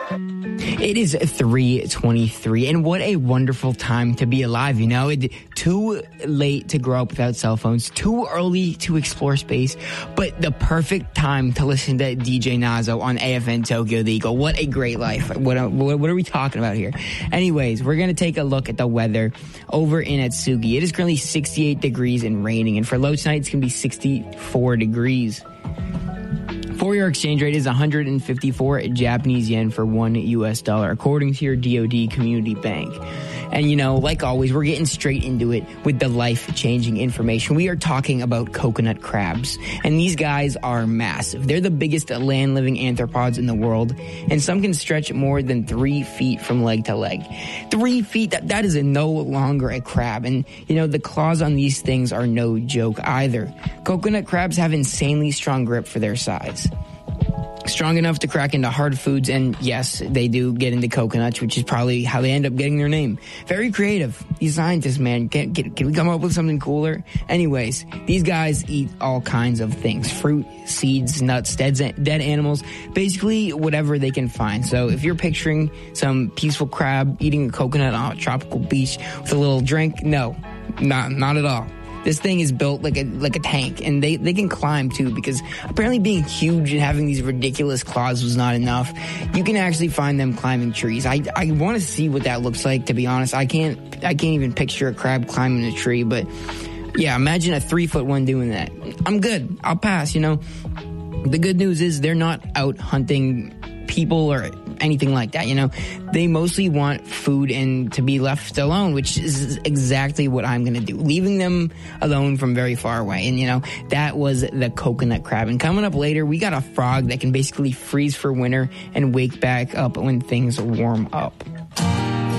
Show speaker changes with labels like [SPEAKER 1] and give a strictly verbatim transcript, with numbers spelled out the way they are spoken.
[SPEAKER 1] It is three twenty-three, and what a wonderful time to be alive, you know? It, too late to grow up without cell phones, too early to explore space, but the perfect time to listen to D J Nazo on A F N Tokyo the Eagle. What a great life. What, what, what are we talking about here? Anyways, we're going to take a look at the weather over in Atsugi. It is currently sixty-eight degrees and raining, and for low tonight, it's going to be sixty-four degrees. For-year exchange rate is one hundred fifty-four Japanese yen for one U S dollar, according to your D O D Community Bank. And, you know, like always, we're getting straight into it with the life-changing information. We are talking about coconut crabs. And these guys are massive. They're the biggest land-living arthropods in the world. And some can stretch more than three feet from leg to leg. Three feet, that, that is a no longer a crab. And, you know, the claws on these things are no joke either. Coconut crabs have insanely strong grip for their size. Strong enough to crack into hard foods, and yes, they do get into coconuts, which is probably how they end up getting their name. Very creative. These scientists, man, can, can, can we come up with something cooler? Anyways, these guys eat all kinds of things. Fruit, seeds, nuts, dead, dead animals, basically whatever they can find. So if you're picturing some peaceful crab eating a coconut on a tropical beach with a little drink, no, not, not at all. This thing is built like a like a tank, and they, they can climb too, because apparently being huge and having these ridiculous claws was not enough. You can actually find them climbing trees. I, I want to see what that looks like, to be honest. I can't I can't even picture a crab climbing a tree, but yeah, imagine a three foot one doing that. I'm good. I'll pass, you know. The good news is they're not out hunting people or anything like that, you know. They mostly want food and to be left alone, which is exactly what I'm going to do. Leaving them alone from very far away. And, you know, that was the coconut crab. And coming up later, we got a frog that can basically freeze for winter and wake back up when things warm up.